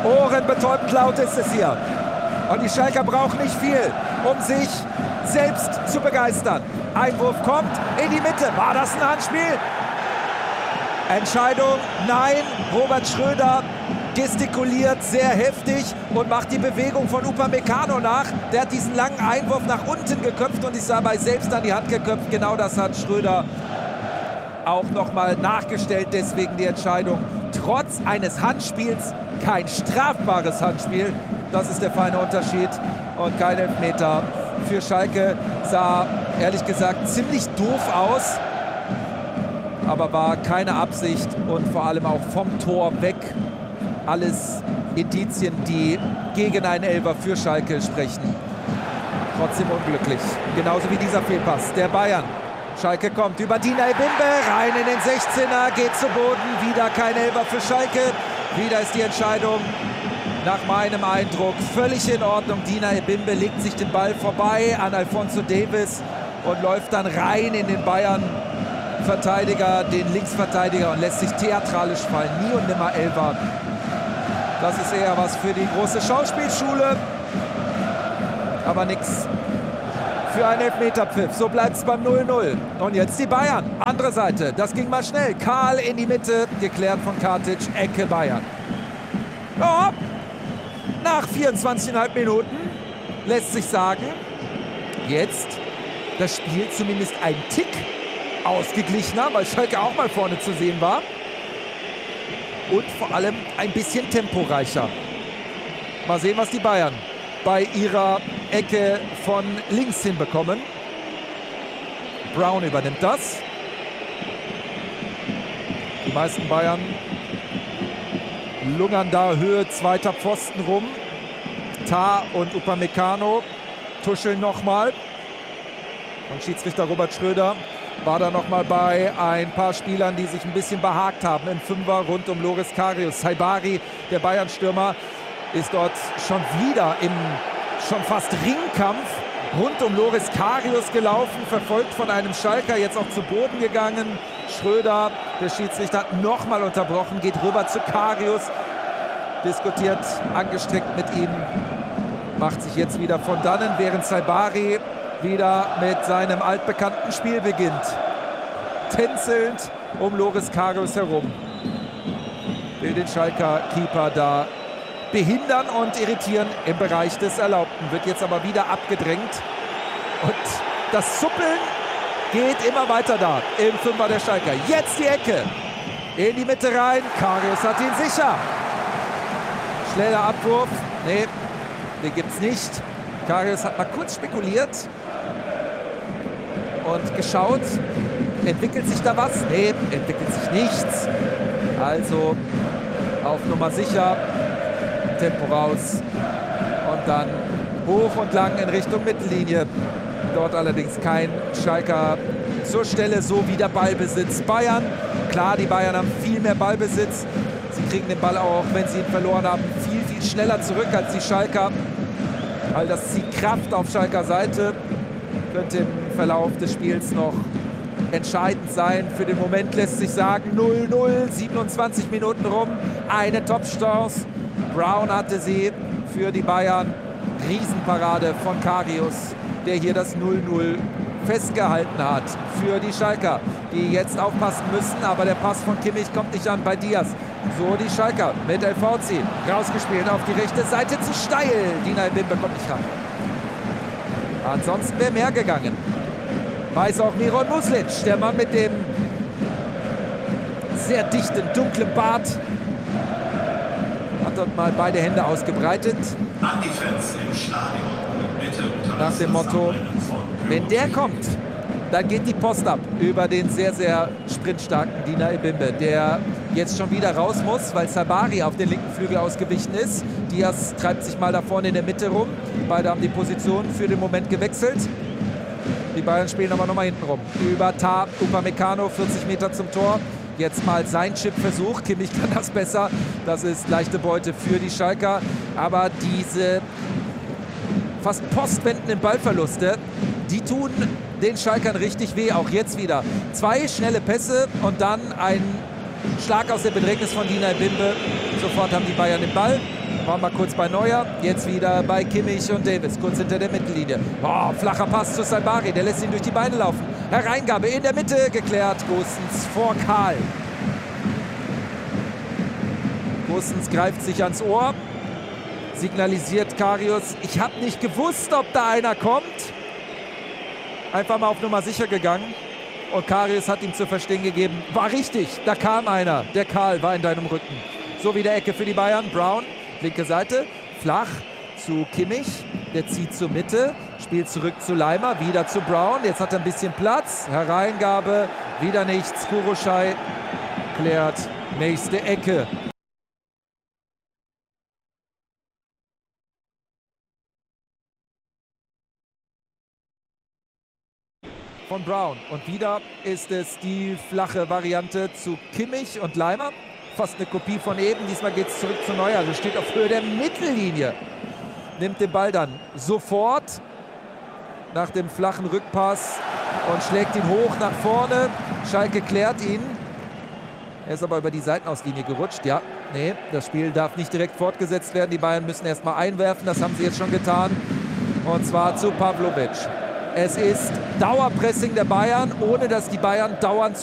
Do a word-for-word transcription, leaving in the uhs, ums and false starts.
Ohrenbetäubend laut ist es hier. Und die Schalker brauchen nicht viel, um sich selbst zu begeistern. Einwurf kommt in die Mitte. War das ein Handspiel? Entscheidung, nein. Robert Schröder gestikuliert sehr heftig und macht die Bewegung von Upamecano nach. Der hat diesen langen Einwurf nach unten geköpft und ist dabei selbst an die Hand geköpft. Genau das hat Schröder auch nochmal nachgestellt. Deswegen die Entscheidung. Trotz eines Handspiels kein strafbares Handspiel. Das ist der feine Unterschied und kein Elfmeter für Schalke. Sah ehrlich gesagt ziemlich doof aus, aber war keine Absicht und vor allem auch vom Tor weg. Alles Indizien, die gegen einen Elfer für Schalke sprechen. Trotzdem unglücklich. Genauso wie dieser Fehlpass der Bayern. Schalke kommt über Dina Ebimbe, rein in den sechzehner, geht zu Boden. Wieder kein Elfer für Schalke. Wieder ist die Entscheidung nach meinem Eindruck völlig in Ordnung. Dina Ebimbe legt sich den Ball vorbei an Alphonso Davies und läuft dann rein in den Bayern-Verteidiger, den Linksverteidiger, und lässt sich theatralisch fallen. Nie und nimmer Elfer. Das ist eher was für die große Schauspielschule. Aber nichts für einen Elfmeterpfiff. So bleibt es beim null null. Und jetzt die Bayern. Andere Seite. Das ging mal schnell. Karl in die Mitte. Geklärt von Kartic. Ecke Bayern. Oh, nach vierundzwanzig Komma fünf Minuten lässt sich sagen, jetzt das Spiel zumindest ein Tick ausgeglichener, weil Schalke auch mal vorne zu sehen war. Und vor allem ein bisschen temporeicher. Mal sehen, was die Bayern bei ihrer Ecke von links hinbekommen. Brown übernimmt das. Die meisten Bayern lungern da Höhe zweiter Pfosten rum. Tah und Upamecano tuscheln nochmal. Und Schiedsrichter Robert Schröder war da nochmal bei ein paar Spielern, die sich ein bisschen behagt haben im Fünfer rund um Loris Karius. Saibari, der Bayern-Stürmer, ist dort schon wieder im schon fast Ringkampf rund um Loris Karius gelaufen, verfolgt von einem Schalker, jetzt auch zu Boden gegangen. Schröder, der Schiedsrichter, hat nochmal unterbrochen, geht rüber zu Karius, diskutiert angestreckt mit ihm, macht sich jetzt wieder von dannen, während Saibari wieder mit seinem altbekannten Spiel beginnt. Tänzelnd um Loris Karius herum. Will den Schalker Keeper da behindern und irritieren im Bereich des Erlaubten. Wird jetzt aber wieder abgedrängt. Und das Zuppeln geht immer weiter da im Fünfer der Schalker. Jetzt die Ecke. In die Mitte rein. Karius hat ihn sicher. Schneller Abwurf. Nee, den gibt's nicht. Karius hat mal kurz spekuliert und geschaut. Entwickelt sich da was? Nee, entwickelt sich nichts. Also auf Nummer sicher. Tempo raus. Und dann hoch und lang in Richtung Mittellinie. Dort allerdings kein Schalker zur Stelle, so wie der Ballbesitz. Bayern, klar, die Bayern haben viel mehr Ballbesitz. Sie kriegen den Ball auch, wenn sie ihn verloren haben, viel, viel schneller zurück als die Schalker. All das zieht Kraft auf Schalker Seite. Könnte im Verlauf des Spiels noch entscheidend sein. Für den Moment lässt sich sagen, null null, siebenundzwanzig Minuten rum. Eine Top-Chance. Brown hatte sie für die Bayern. Riesenparade von Karius, der hier das null null festgehalten hat für die Schalker, die jetzt aufpassen müssen. Aber der Pass von Kimmich kommt nicht an bei Diaz. So die Schalker mit El Fauzi rausgespielt auf die rechte Seite, zu steil. Dina Ebimbe kommt nicht ran. Ansonsten wäre mehr gegangen. Weiß auch Miron Muslic, der Mann mit dem sehr dichten, dunklen Bart. Hat dort mal beide Hände ausgebreitet. An die Fans im Stadion. Bitte nach dem Motto, wenn der kommt, dann geht die Post ab über den sehr, sehr sprintstarken Dina Ebimbe, der jetzt schon wieder raus muss, weil Saibari auf den linken Flügel ausgewichen ist. Diaz treibt sich mal da vorne in der Mitte rum. Beide haben die Position für den Moment gewechselt. Die Bayern spielen aber nochmal hinten rum. Über Tah, Upamecano, vierzig Meter zum Tor. Jetzt mal sein Chipversuch. Kimmich kann das besser. Das ist leichte Beute für die Schalker. Aber diese fast postwendenden Ballverluste, die tun den Schalkern richtig weh. Auch jetzt wieder. Zwei schnelle Pässe und dann ein Schlag aus der Bedrängnis von Dina Ebimbe. Sofort haben die Bayern den Ball. Waren wir kurz bei Neuer, jetzt wieder bei Kimmich und Davis, kurz hinter der Mittellinie. Oh, flacher Pass zu Saibari, der lässt ihn durch die Beine laufen. Hereingabe in der Mitte, geklärt, Gosens vor Karl. Gosens greift sich ans Ohr, signalisiert Karius, ich habe nicht gewusst, ob da einer kommt. Einfach mal auf Nummer sicher gegangen. Und Karius hat ihm zu verstehen gegeben, war richtig, da kam einer. Der Karl war in deinem Rücken. So wie der Ecke für die Bayern. Brown, linke Seite, flach zu Kimmich. Der zieht zur Mitte, spielt zurück zu Leimer, wieder zu Brown. Jetzt hat er ein bisschen Platz. Hereingabe, wieder nichts. Kuruschei klärt nächste Ecke. Von Brown. Und wieder ist es die flache Variante zu Kimmich und Leimer. Fast eine Kopie von eben. Diesmal geht es zurück zu Neuer. Also steht auf Höhe der Mittellinie. Nimmt den Ball dann sofort nach dem flachen Rückpass und schlägt ihn hoch nach vorne. Schalke klärt ihn. Er ist aber über die Seitenauslinie gerutscht. Ja, nee, das Spiel darf nicht direkt fortgesetzt werden. Die Bayern müssen erstmal einwerfen. Das haben sie jetzt schon getan. Und zwar zu Pavlovic. Es ist Dauerpressing der Bayern, ohne dass die Bayern dauernd